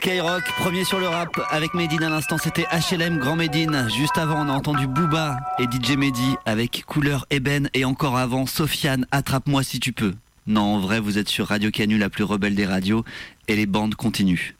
Skyrock, premier sur le rap avec Medine à l'instant, c'était HLM Grand Medine. Juste avant, on a entendu Booba et DJ Mehdi avec Couleur Ébène et encore avant, Sofiane, Attrape-moi si tu peux. Non, en vrai, vous êtes sur Radio Canu, la plus rebelle des radios et les bandes continuent.